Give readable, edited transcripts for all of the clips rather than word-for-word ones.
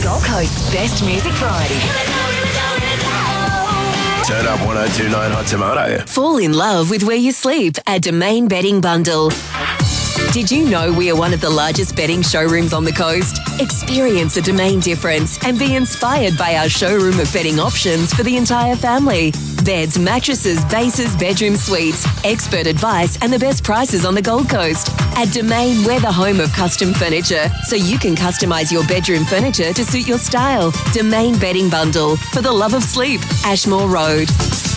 Gold Coast's best music variety. Turn up 102.9 Hot Tomato. Fall in love with where you sleep at Domain Bedding Bundle. Did you know we are one of the largest bedding showrooms on the coast? Experience a Domain difference and be inspired by our showroom of bedding options for the entire family. Beds, mattresses, bases, bedroom suites, expert advice and the best prices on the Gold Coast. At Domain, we're the home of custom furniture, so you can customise your bedroom furniture to suit your style. Domain Bedding Bundle, for the love of sleep, Ashmore Road.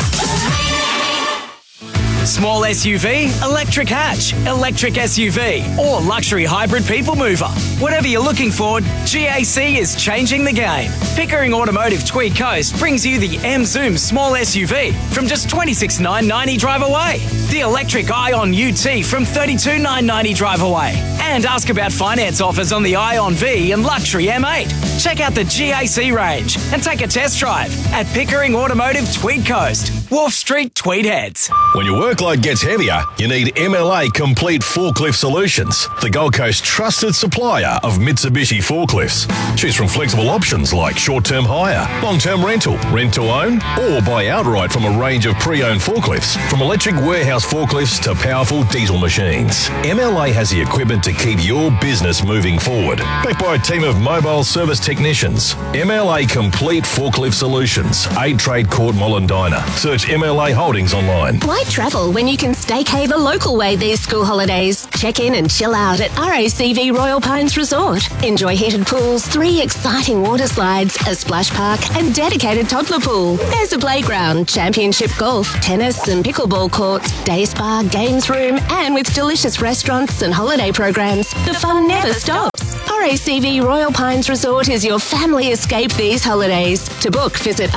Small SUV, electric hatch, electric SUV, or luxury hybrid people mover. Whatever you're looking for, GAC is changing the game. Pickering Automotive Tweed Coast brings you the M-Zoom small SUV from just $26,990 drive away. The electric Ion UT from $32,990 drive away. And ask about finance offers on the Ion V and luxury M8. Check out the GAC range and take a test drive at Pickering Automotive Tweed Coast, Wharf Street, Tweed Heads. When your workload gets heavier, you need MLA Complete Forklift Solutions, the Gold Coast trusted supplier of Mitsubishi forklifts. Choose from flexible options like short-term hire, long-term rental, rent-to-own, or buy outright from a range of pre-owned forklifts, from electric warehouse forklifts to powerful diesel machines. MLA has the equipment to keep your business moving forward. Backed by a team of mobile service technicians. MLA Complete Forklift Solutions, 8 Trade Court, Mollendina. Search MLA Holdings online. Why travel when you can staycay the local way these school holidays? Check in and chill out at RACV Royal Pines Resort. Enjoy heated pools, 3 exciting water slides, a splash park and dedicated toddler pool. There's a playground, championship golf, tennis and pickleball courts, day spa, games room and with delicious restaurants and holiday programs, the fun never stops. RACV Royal Pines Resort is your family escape these holidays. To book, visit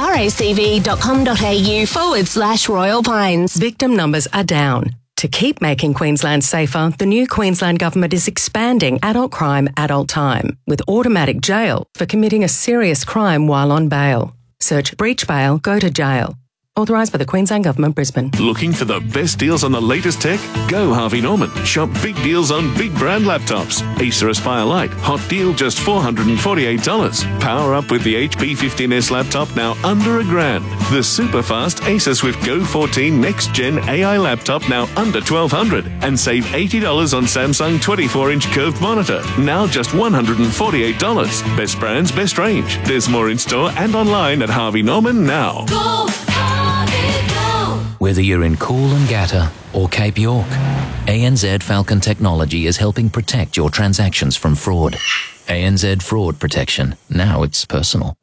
racv.com.au/Royal Pines. Victim numbers are down. To keep making Queensland safer, the new Queensland Government is expanding adult crime, adult time, with automatic jail for committing a serious crime while on bail. Search breach bail, go to jail. Authorised by the Queensland Government, Brisbane. Looking for the best deals on the latest tech? Go Harvey Norman. Shop big deals on big brand laptops. Acer Aspire Lite, hot deal just $448. Power up with the HP 15S laptop now under $1,000. The super fast Acer Swift Go 14 next gen AI laptop now under $1,200. And save $80 on Samsung 24-inch curved monitor, now just $148. Best brands, best range. There's more in store and online at Harvey Norman now. Go! Whether you're in Coolangatta or Cape York, ANZ Falcon Technology is helping protect your transactions from fraud. ANZ Fraud Protection. Now it's personal.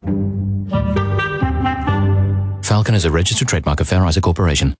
Falcon is a registered trademark of Fair Isaac Corporation.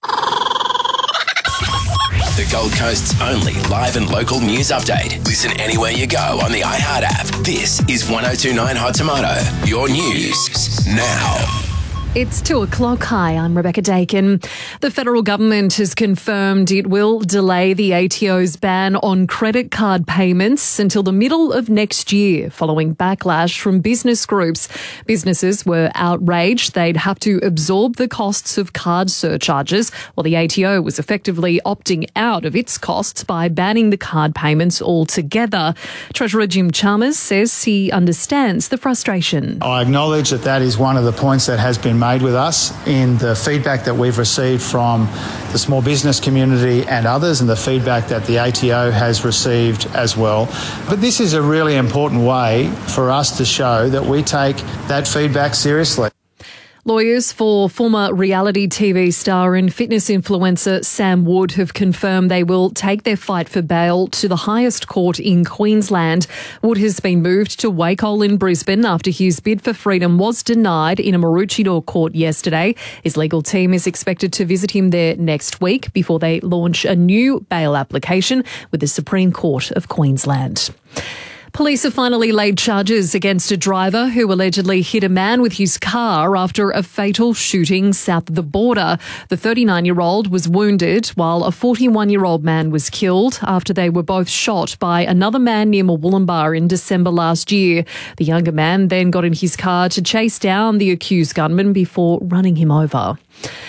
The Gold Coast's only live and local news update. Listen anywhere you go on the iHeart app. This is 102.9 Hot Tomato. Your news now. It's 2:00. Hi, I'm Rebecca Dakin. The federal government has confirmed it will delay the ATO's ban on credit card payments until the middle of next year, following backlash from business groups. Businesses were outraged they'd have to absorb the costs of card surcharges, while the ATO was effectively opting out of its costs by banning the card payments altogether. Treasurer Jim Chalmers says he understands the frustration. I acknowledge that is one of the points that has been made with us in the feedback that we've received from the small business community and others, and the feedback that the ATO has received as well. But this is a really important way for us to show that we take that feedback seriously. Lawyers for former reality TV star and fitness influencer Sam Wood have confirmed they will take their fight for bail to the highest court in Queensland. Wood has been moved to Wacol in Brisbane after his bid for freedom was denied in a Maroochydore court yesterday. His legal team is expected to visit him there next week before they launch a new bail application with the Supreme Court of Queensland. Police have finally laid charges against a driver who allegedly hit a man with his car after a fatal shooting south of the border. The 39-year-old was wounded while a 41-year-old man was killed after they were both shot by another man near Murwillumbah in December last year. The younger man then got in his car to chase down the accused gunman before running him over.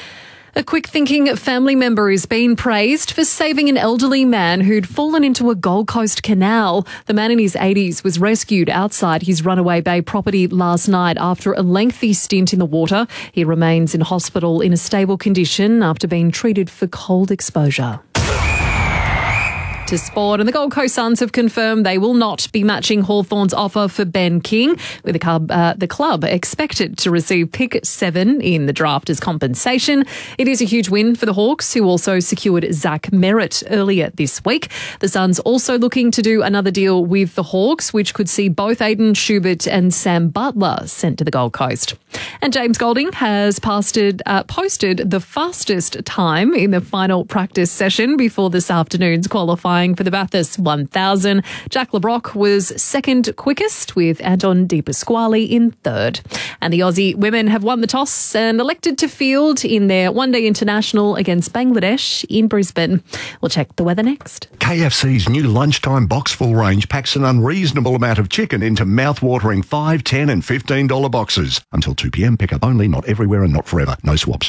A quick-thinking family member is being praised for saving an elderly man who'd fallen into a Gold Coast canal. The man in his 80s was rescued outside his Runaway Bay property last night after a lengthy stint in the water. He remains in hospital in a stable condition after being treated for cold exposure. To sport, and the Gold Coast Suns have confirmed they will not be matching Hawthorn's offer for Ben King, with the club expected to receive pick 7 in the draft as compensation. It is a huge win for the Hawks, who also secured Zach Merritt earlier this week. The Suns also looking to do another deal with the Hawks, which could see both Aiden Schubert and Sam Butler sent to the Gold Coast. And James Golding has posted the fastest time in the final practice session before this afternoon's qualifying for the Bathurst 1000. Jack LeBrock was second quickest, with Anton De Pasquale in third. And the Aussie women have won the toss and elected to field in their one-day international against Bangladesh in Brisbane. We'll check the weather next. KFC's new lunchtime box full range packs an unreasonable amount of chicken into mouth-watering $5, $10 and $15 boxes. Until 2 p.m, pick up only, not everywhere and not forever. No swaps.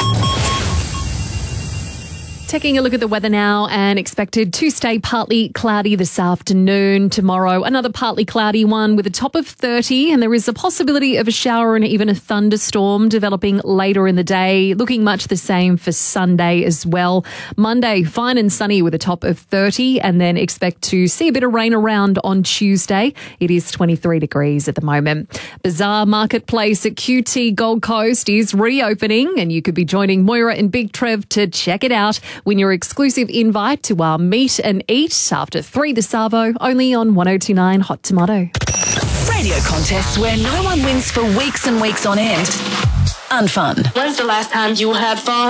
Taking a look at the weather now, and expected to stay partly cloudy this afternoon. Tomorrow, another partly cloudy one with a top of 30, and there is a possibility of a shower and even a thunderstorm developing later in the day. Looking much the same for Sunday as well. Monday, fine and sunny with a top of 30, and then expect to see a bit of rain around on Tuesday. It is 23 degrees at the moment. Bazaar Marketplace at QT Gold Coast is reopening, and you could be joining Moira and Big Trev to check it out. Win your exclusive invite to our meet and eat after 3 the Savo, only on 102.9 Hot Tomato. Radio contests where no one wins for weeks and weeks on end. Unfun. When's the last time you had fun?